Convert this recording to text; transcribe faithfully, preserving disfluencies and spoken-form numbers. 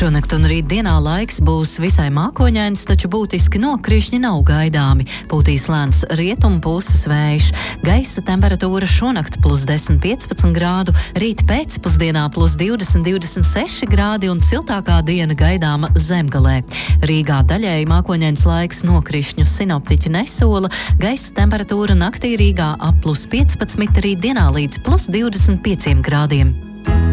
Šonakt un rīt dienā laiks būs visai mākoņains, taču būtiski nokrišņi nav gaidāmi. Pūtīs lēns rietumu puses vējš. Gaisa temperatūra šonakt plus desmit piecpadsmit grādu, rīt pēcpusdienā plus divdesmit divdesmit seši grādi un siltākā diena gaidāma Zemgalē. Rīgā daļēji mākoņains laiks, nokrišņu sinoptiķi nesola. Gaisa temperatūra naktī Rīgā ap plus piecpadsmit, rīt dienā līdz plus divdesmit pieciem grādiem.